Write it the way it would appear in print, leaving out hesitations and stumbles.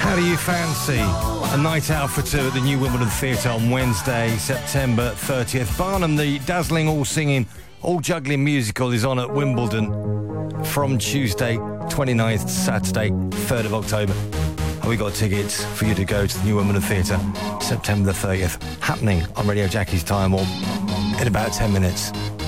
How do you fancy a night out for two at the New Wimbledon Theatre on Wednesday, September 30th? Barnum, the dazzling, all-singing, all-juggling musical is on at Wimbledon from Tuesday 29th to Saturday 3rd of October. And we got tickets for you to go to the New Wimbledon Theatre September the 30th, happening on Radio Jackie's Time Warp in about 10 minutes.